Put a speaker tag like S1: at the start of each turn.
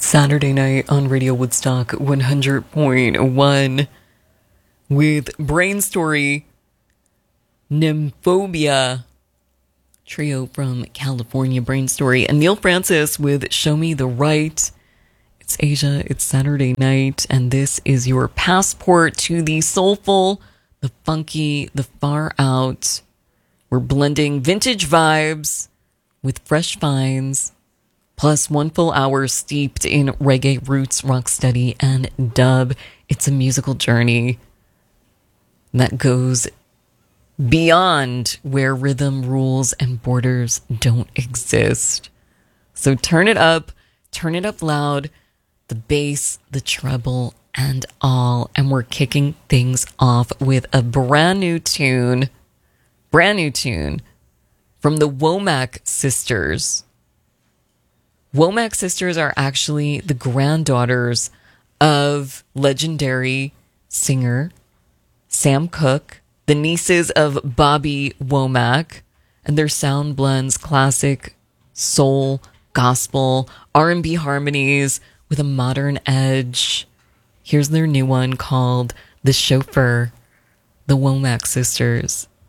S1: Saturday night on Radio Woodstock 100.1 with Brain Story, Nymphophobia, trio from California, Brain Story, and Neil Francis with Show Me the Right. It's Asia, it's Saturday night, and this is your passport to the soulful, the funky, the far out. We're blending vintage vibes with fresh finds, plus 1 full hour steeped in reggae roots, rocksteady, and dub. It's a musical journey that goes beyond where rhythm, rules, and borders don't exist. So turn it up loud, the bass, the treble, and all. And we're kicking things off with a brand new tune from the Womack Sisters. Womack Sisters are actually the granddaughters of legendary singer Sam Cooke, the nieces of Bobby Womack, and their sound blends classic soul, gospel, R&B harmonies with a modern edge. Here's their new one called The Chauffeur, the Womack Sisters.